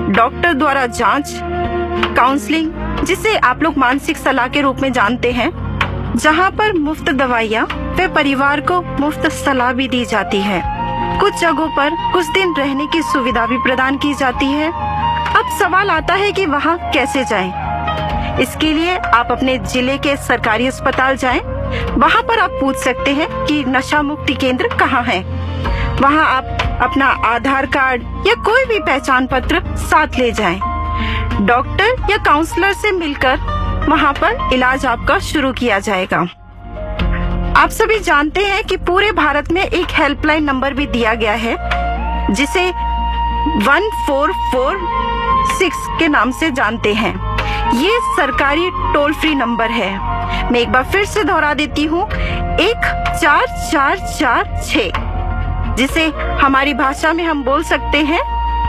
Doctor द्वारा जांच, counselling, जिसे आप लोग मानसिक सलाह के रूप में जानते हैं, जहां पर मुफ्त दवाइयाँ व परिवार को मुफ्त सलाह भी दी जाती है। कुछ जगहों पर कुछ दिन रहने की सुविधा भी प्रदान की जाती है। अब सवाल आता है कि वहाँ कैसे जाएं? इसके लिए आप अपने जिले के सरकारी अस्पताल जाएं। वहाँ पर आप पूछ सकते हैं कि नशा मुक्ति केंद्र कहाँ है। वहाँ आप अपना आधार कार्ड या कोई भी पहचान पत्र साथ ले जाएं। डॉक्टर या काउंसलर से मिलकर वहाँ पर इलाज आपका शुरू किया जाएगा। आप सभी जानते हैं कि पूरे भारत में एक हेल्पलाइन नंबर भी दिया गया है, जिसे 1446 के नाम से जानते हैं। ये सरकारी टोल फ्री नंबर है। मैं एक बार फिर से दोहरा देती हूँ, 14446, जिसे हमारी भाषा में हम बोल सकते हैं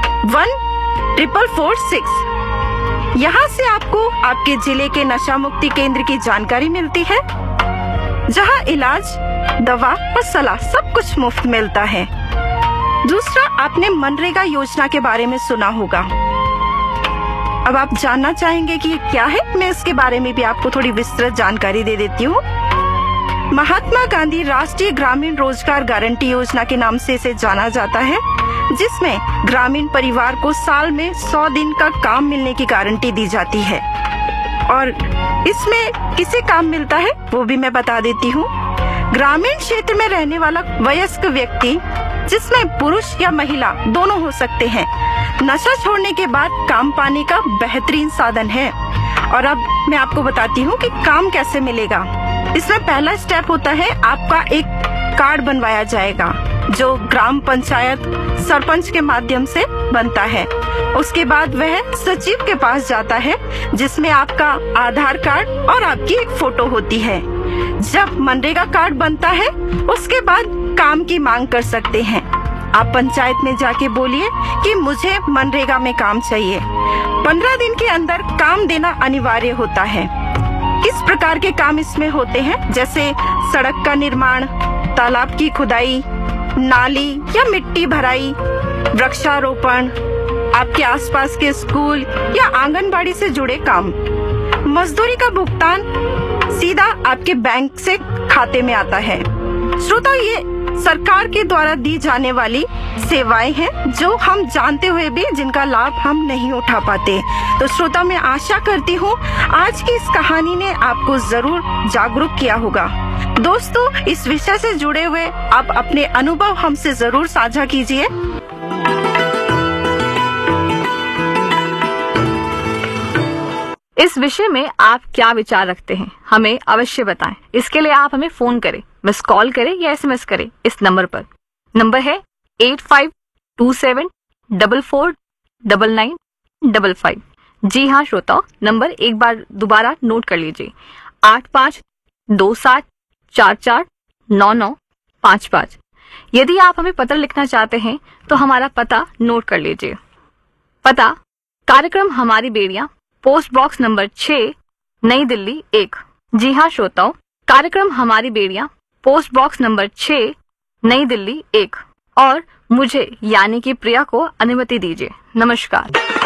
1446। यहाँ से आपको आपके जिले के नशा मुक्ति केंद्र की जानकारी मिलती है, जहाँ इलाज, दवा और सलाह सब कुछ मुफ्त मिलता है। दूसरा, आपने मनरेगा योजना के बारे में सुना होगा। अब आप जानना चाहेंगे कि ये क्या है। मैं इसके बारे में भी आपको थोड़ी विस्तृत जानकारी दे देती हूँ। महात्मा गांधी राष्ट्रीय ग्रामीण रोजगार गारंटी योजना के नाम से इसे जाना जाता है, जिसमें ग्रामीण परिवार को साल में 100 दिन का काम मिलने की गारंटी दी जाती है। और इसमें किसे काम मिलता है वो भी मैं बता देती हूँ। ग्रामीण क्षेत्र में रहने वाला वयस्क व्यक्ति, जिसमें पुरुष या महिला दोनों हो सकते हैं, नशा छोड़ने के बाद काम पाने का बेहतरीन साधन है। और अब मैं आपको बताती हूँ कि काम कैसे मिलेगा। इसमें पहला स्टेप होता है, आपका एक कार्ड बनवाया जाएगा, जो ग्राम पंचायत सरपंच के माध्यम से बनता है। उसके बाद वह सचिव के पास जाता है, जिसमें आपका आधार कार्ड और आपकी एक फोटो होती है। जब मनरेगा कार्ड बनता है, उसके बाद काम की मांग कर सकते हैं। आप पंचायत में जाके बोलिए कि मुझे मनरेगा में काम चाहिए। 15 दिन के अंदर काम देना अनिवार्य होता है। किस प्रकार के काम इसमें होते हैं, जैसे सड़क का निर्माण, तालाब की खुदाई, नाली या मिट्टी भराई, वृक्षारोपण, आपके आसपास के स्कूल या आंगनबाड़ी से जुड़े काम। मजदूरी का भुगतान सीधा आपके बैंक से खाते में आता है। श्रोता, ये सरकार के द्वारा दी जाने वाली सेवाएं हैं, जो हम जानते हुए भी जिनका लाभ हम नहीं उठा पाते। तो श्रोता, मैं आशा करती हूँ आज की इस कहानी ने आपको जरूर जागरूक किया होगा। दोस्तों, इस विषय से जुड़े हुए आप अपने अनुभव हमसे जरूर साझा कीजिए। इस विषय में आप क्या विचार रखते हैं, हमें अवश्य बताएं। इसके लिए आप हमें फोन करें, मिस कॉल करें या SMS करें इस नंबर पर। नंबर है 8527449955। जी हाँ श्रोताओ, नंबर एक बार दोबारा नोट कर लीजिए, 8527449955। यदि आप हमें पत्र लिखना चाहते हैं तो हमारा पता नोट कर लीजिए। पता, कार्यक्रम हमारी बेड़ियां, पोस्ट बॉक्स नंबर 6, नई दिल्ली 1। जी हाँ श्रोताओ, कार्यक्रम हमारी बेड़ियां, पोस्ट बॉक्स नंबर 6, नई दिल्ली 1। और मुझे यानी कि प्रिया को अनुमति दीजिए। नमस्कार।